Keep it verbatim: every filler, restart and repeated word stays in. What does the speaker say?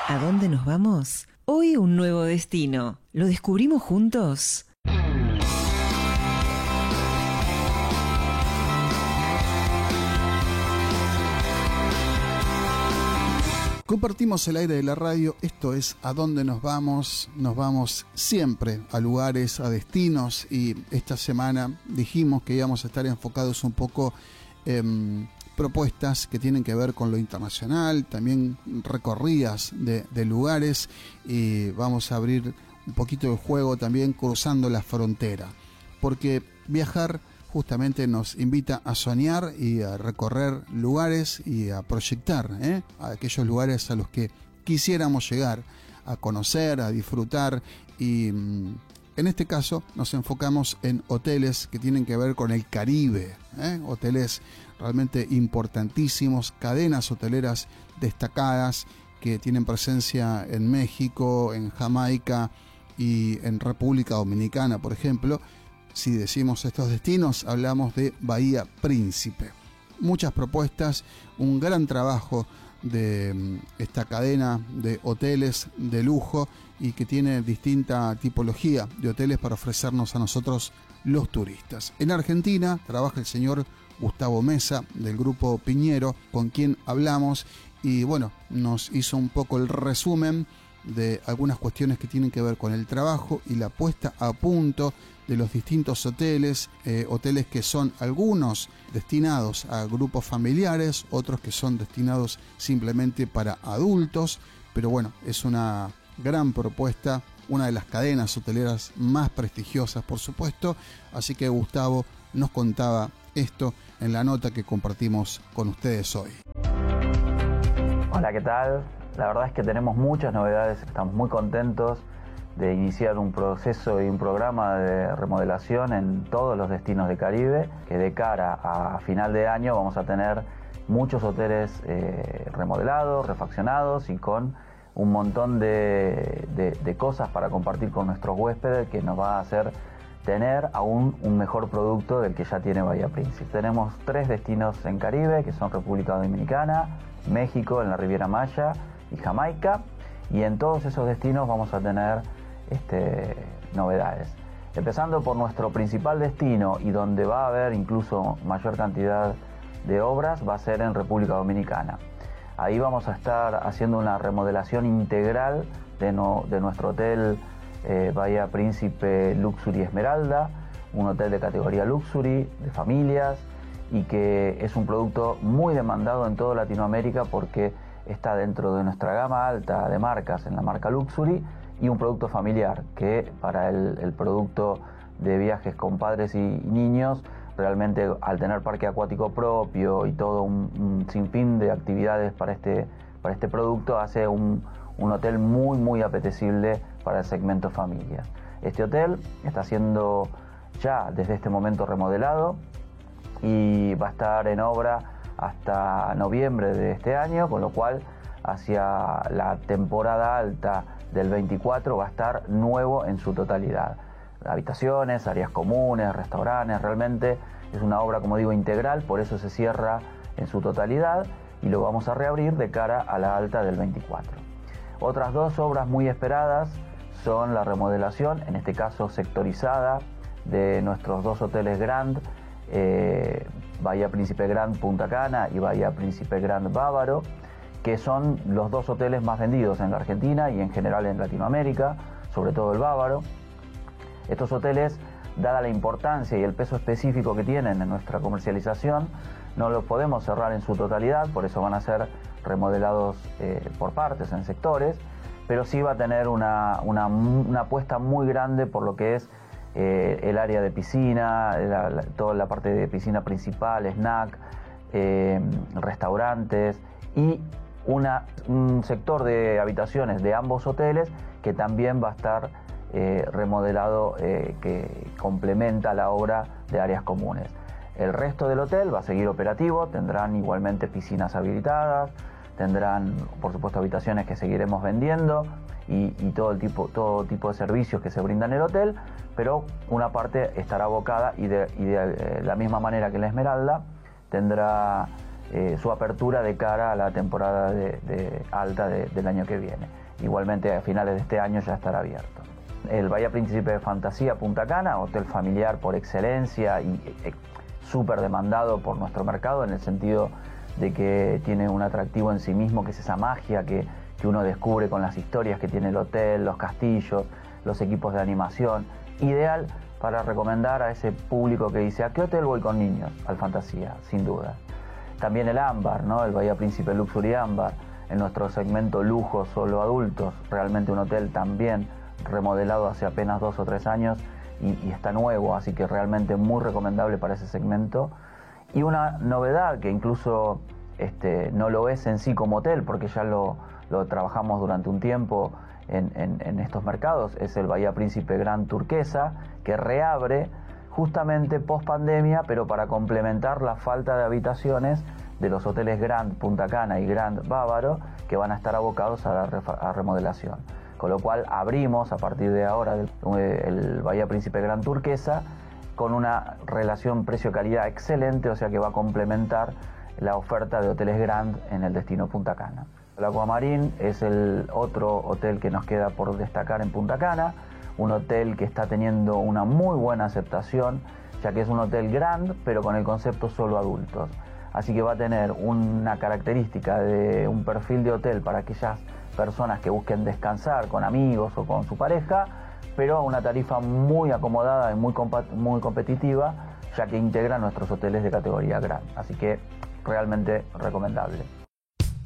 ¿A dónde nos vamos? Hoy un nuevo destino. ¿Lo descubrimos juntos? Compartimos el aire de la radio, esto es ¿A dónde nos vamos? Nos vamos siempre a lugares, a destinos, y esta semana dijimos que íbamos a estar enfocados un poco en propuestas que tienen que ver con lo internacional, también recorridas de, de lugares, y vamos a abrir un poquito el juego también cruzando la frontera, porque viajar justamente nos invita a soñar y a recorrer lugares y a proyectar ¿eh? a aquellos lugares a los que quisiéramos llegar, a conocer, a disfrutar, y mm, en este caso nos enfocamos en hoteles que tienen que ver con el Caribe, ¿eh? hoteles realmente importantísimos, cadenas hoteleras destacadas que tienen presencia en México, en Jamaica y en República Dominicana, por ejemplo. Si decimos estos destinos, hablamos de Bahía Príncipe. Muchas propuestas, un gran trabajo de esta cadena de hoteles de lujo y que tiene distinta tipología de hoteles para ofrecernos a nosotros los turistas. En Argentina trabaja el señor Gustavo Mesa del Grupo Piñero, con quien hablamos, y bueno, nos hizo un poco el resumen de algunas cuestiones que tienen que ver con el trabajo y la puesta a punto de los distintos hoteles, eh, hoteles que son algunos destinados a grupos familiares, otros que son destinados simplemente para adultos, pero bueno, es una gran propuesta, una de las cadenas hoteleras más prestigiosas, por supuesto, así que Gustavo nos contaba esto en la nota que compartimos con ustedes hoy. Hola, ¿qué tal? La verdad es que tenemos muchas novedades, estamos muy contentos de iniciar un proceso y un programa de remodelación en todos los destinos de Caribe, que de cara a final de año vamos a tener muchos hoteles eh, remodelados, refaccionados y con un montón de, de, de cosas para compartir con nuestros huéspedes, que nos va a hacer tener aún un mejor producto del que ya tiene Bahía Príncipe. Tenemos tres destinos en Caribe, que son República Dominicana, México en la Riviera Maya y Jamaica, y en todos esos destinos vamos a tener este, novedades. Empezando por nuestro principal destino y donde va a haber incluso mayor cantidad de obras, va a ser en República Dominicana. Ahí vamos a estar haciendo una remodelación integral de, no, de nuestro hotel eh, Bahía Príncipe Luxury Esmeralda, un hotel de categoría Luxury, de familias, y que es un producto muy demandado en toda Latinoamérica porque está dentro de nuestra gama alta de marcas en la marca Luxury, y un producto familiar que para el, el producto de viajes con padres y niños, realmente al tener parque acuático propio y todo un, un sinfín de actividades para este, para este producto, hace un, un hotel muy muy apetecible para el segmento familia. Este hotel está siendo ya desde este momento remodelado y va a estar en obra hasta noviembre de este año, con lo cual hacia la temporada alta del veinticuatro va a estar nuevo en su totalidad. Habitaciones, áreas comunes, restaurantes, realmente es una obra, como digo, integral, por eso se cierra en su totalidad y lo vamos a reabrir de cara a la alta del veinticuatro. Otras dos obras muy esperadas son la remodelación, en este caso sectorizada, de nuestros dos hoteles Grand, eh, Bahía Príncipe Grand Punta Cana y Bahía Príncipe Grand Bávaro, que son los dos hoteles más vendidos en la Argentina y en general en Latinoamérica, sobre todo el Bávaro. Estos hoteles, dada la importancia y el peso específico que tienen en nuestra comercialización, no los podemos cerrar en su totalidad, por eso van a ser remodelados eh, por partes, en sectores, pero sí va a tener una, una, una apuesta muy grande por lo que es eh, el área de piscina, la, la, toda la parte de piscina principal, snack, eh, restaurantes y una, un sector de habitaciones de ambos hoteles que también va a estar eh, remodelado, eh, que complementa la obra de áreas comunes. El resto del hotel va a seguir operativo, tendrán igualmente piscinas habilitadas, tendrán por supuesto habitaciones que seguiremos vendiendo y, y todo, el tipo, todo tipo de servicios que se brindan en el hotel, pero una parte estará abocada y de, y de eh, la misma manera que la Esmeralda tendrá eh, su apertura de cara a la temporada de, de alta de, del año que viene. Igualmente a finales de este año ya estará abierto. El Bahía Príncipe de Fantasía Punta Cana, hotel familiar por excelencia y eh, súper demandado por nuestro mercado, en el sentido de que tiene un atractivo en sí mismo, que es esa magia que, que uno descubre con las historias que tiene el hotel, los castillos, los equipos de animación. Ideal para recomendar a ese público que dice, ¿a qué hotel voy con niños? Al Fantasía, sin duda. También el Ámbar, ¿no? El Bahía Príncipe Luxury Ámbar, en nuestro segmento lujo solo adultos, realmente un hotel también remodelado hace apenas dos o tres años y, y está nuevo, así que realmente muy recomendable para ese segmento. Y una novedad que incluso este, no lo es en sí como hotel, porque ya lo, lo trabajamos durante un tiempo en, en, en estos mercados, es el Bahía Príncipe Grand Turquesa, que reabre justamente post pandemia, pero para complementar la falta de habitaciones de los hoteles Grand Punta Cana y Grand Bávaro, que van a estar abocados a la a remodelación. Con lo cual abrimos a partir de ahora el, el Bahía Príncipe Grand Turquesa con una relación precio-calidad excelente, o sea que va a complementar la oferta de hoteles Grand en el destino Punta Cana. El Aquamarín es el otro hotel que nos queda por destacar en Punta Cana, un hotel que está teniendo una muy buena aceptación, ya que es un hotel Grand, pero con el concepto solo adultos. Así que va a tener una característica de un perfil de hotel para aquellas personas que busquen descansar con amigos o con su pareja, pero a una tarifa muy acomodada y muy, muy competitiva, ya que integra nuestros hoteles de categoría Grand. Así que realmente recomendable.